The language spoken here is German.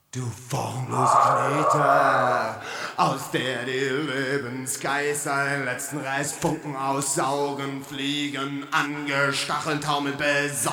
Du formlose Knete, aus der die Lebensgeist seinen letzten Restfunken aussaugen, fliegen, angestachelt, taumeln, besoffen.